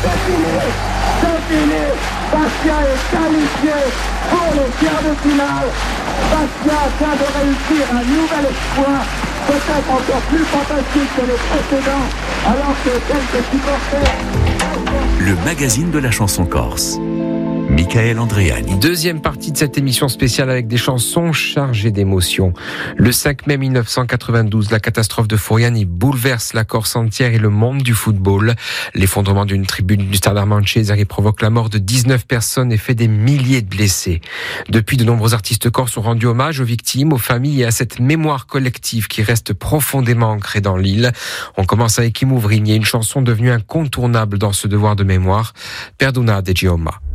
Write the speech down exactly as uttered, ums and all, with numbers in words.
C'est fini, c'est fini. Bastia est qualifié pour les quarts de finale. Bastia vient de réussir un nouvel exploit, peut-être encore plus fantastique que les précédents, alors que quelques supporters... Le magazine de la chanson corse. Michael Andréani. Deuxième partie de cette émission spéciale avec des chansons chargées d'émotions. Le cinq mai mille neuf cent quatre-vingt-douze, la catastrophe de Furiani bouleverse la Corse entière et le monde du football. L'effondrement d'une tribune du Stade Armand Cesari provoque la mort de dix-neuf personnes et fait des milliers de blessés. Depuis, de nombreux artistes corses ont rendu hommage aux victimes, aux familles et à cette mémoire collective qui reste profondément ancrée dans l'île. On commence avec Imouvrigne, une chanson devenue incontournable dans ce devoir de mémoire, Perdona de Gioma.